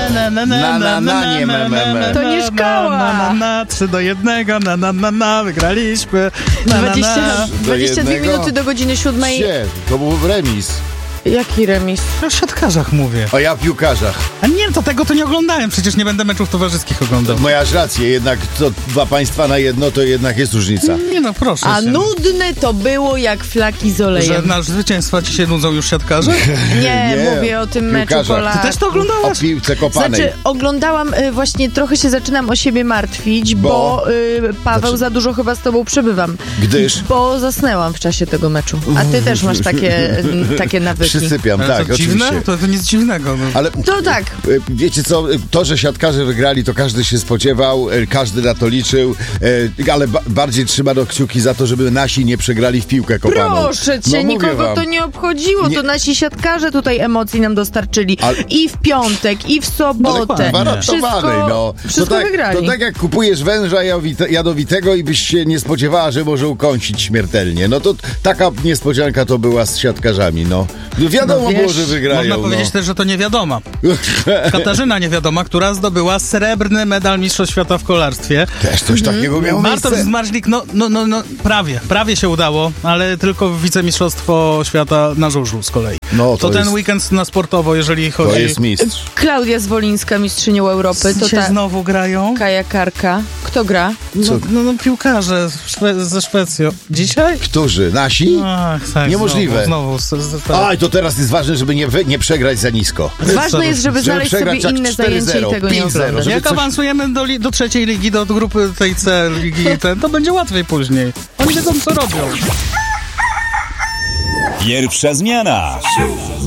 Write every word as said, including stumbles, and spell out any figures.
na na na na na nie me, me, me. To nie szkoła. Na, na, na, trzy do jednego, na, na, na, na, wygraliśmy. Na, na, dwadzieścia, na. dwadzieścia dwie jednego? minuty do godziny siódmej. Sie, to był remis. Jaki remis? Ja o siatkarzach mówię. A ja w piłkarzach. A nie, to tego to nie oglądałem, przecież nie będę meczów towarzyskich oglądał. Masz rację, jednak to dwa państwa na jedno, to jednak jest różnica. Nie no, proszę A cię. nudne to było jak flaki z Że olejem. na zwycięstwa ci się nudzą już siatkarze? Nie, Nie, mówię o tym meczu piłkarza. Polaków. Ty też to O oglądałaś? piłce kopanej. Znaczy, oglądałam, y, właśnie trochę się zaczynam o siebie martwić, bo, Bo? y, Paweł, Znaczy- za dużo chyba z tobą przebywam. Gdyż? Bo zasnęłam w czasie tego meczu. A ty też masz takie, takie nawyki. Przysypiam, Ale tak, to dziwne? oczywiście. To, to nic dziwnego. No. Ale To tak. e, wiecie co, to, że siatkarze wygrali, to każdy się spodziewał, e, każdy na to liczył, e, ale ba- bardziej trzymano kciuki za to, żeby nasi nie przegrali w piłkę kopaną. Proszę cię, No, mówię nikogo wam. to nie obchodziło. Nie- To nasi siatkarze tutaj emocji nam dostarczyli. Ale- I w piątek, i w sobotę. dokładnie. Gwarantowanej, no. Wszystko to tak, wygrali. To tak jak kupujesz węża jadowite, jadowitego i byś się nie spodziewała, że może ukąsić śmiertelnie. No to taka niespodzianka to była z siatkarzami, no. Wiadomo No wiesz, było, że wygrają, Można no. powiedzieć też, że to niewiadoma. Katarzyna Niewiadoma, która zdobyła srebrny medal Mistrzostw Świata w kolarstwie. Też coś takiego miało Bartosz miejsce. Zmarzlik, no, no, no, no prawie, prawie się udało, ale tylko wicemistrzostwo świata na żużlu z kolei. No, To, to ten jest- weekend na sportowo, jeżeli chodzi... To jest mistrz. Klaudia Zwolińska, mistrzynią Europy. To Dzisiaj ta znowu grają? kajakarka. Kto gra? No, no, no piłkarze Szwe- ze Szwecji. Dzisiaj? Którzy? Nasi? Ach, tak, Niemożliwe. Znowu, znowu, z, z, tak. Aj, to teraz jest ważne, żeby nie, wy- nie przegrać za nisko. Ważne jest, żeby Żeby znaleźć sobie przegrać jak inne cztery zajęcie zero, i tego nie pięć zero, oglądać. żeby Jak coś- awansujemy do, li- do trzeciej ligi, do grupy tej C ligi, ten, to będzie łatwiej później. Oni wiedzą, co robią. Pierwsza zmiana.